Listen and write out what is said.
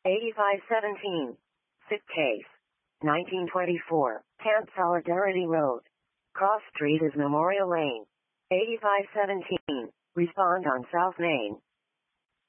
8517. Sit case. 1924. Camp Solidarity Road. Cross Street is Memorial Lane. 8517. Respond on South Main.